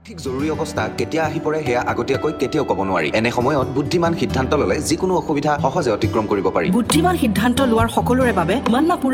ঠিক জৰুৰী অৱস্থা কেতিয়া আহি পৰে সেয়া আগতীয়াকৈ কেতিয়াও ক'ব নোৱাৰি। এনে সময়ত বুদ্ধিমান সিদ্ধান্ত ল'লে যিকোনো অসুবিধা সহজে অতিক্ৰম কৰিব পাৰি। বুদ্ধিমান সিদ্ধান্ত লোৱাৰ সকলোৰে বাবে মান্না